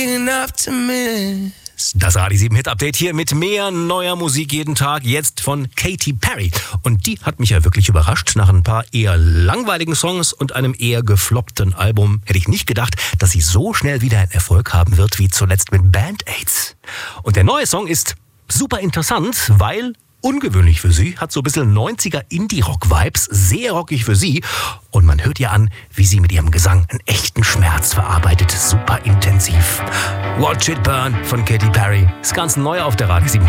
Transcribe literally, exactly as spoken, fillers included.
Das Radio sieben Hit Update hier mit mehr neuer Musik jeden Tag, jetzt von Katy Perry. Und die hat mich ja wirklich überrascht. Nach ein paar eher langweiligen Songs und einem eher gefloppten Album hätte ich nicht gedacht, dass sie so schnell wieder einen Erfolg haben wird wie zuletzt mit Band-Aids. Und der neue Song ist super interessant, weil ungewöhnlich für sie, hat so ein bisschen neunziger Indie-Rock-Vibes, sehr rockig für sie. Und man hört ihr an, wie sie mit ihrem Gesang einen echten Schmerz verarbeitet, super intensiv. Watch It Burn von Katy Perry. Das Ganze neu auf der Radio sieben.